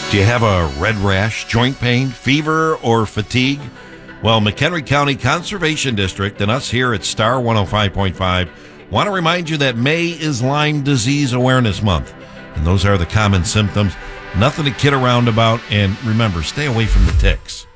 Do you have a red rash, joint pain, fever, or fatigue? Well, McHenry County Conservation District and us here at Star 105.5 want to remind you that May is Lyme Disease Awareness Month. And those are the common symptoms. Nothing to kid around about. And remember, stay away from the ticks.